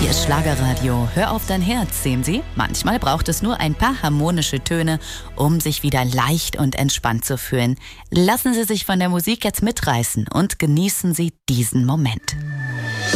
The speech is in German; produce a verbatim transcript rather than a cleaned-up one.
Hier ist Schlagerradio. Hör auf dein Herz, sehen Sie? Manchmal braucht es nur ein paar harmonische Töne, um sich wieder leicht und entspannt zu fühlen. Lassen Sie sich von der Musik jetzt mitreißen und genießen Sie diesen Moment.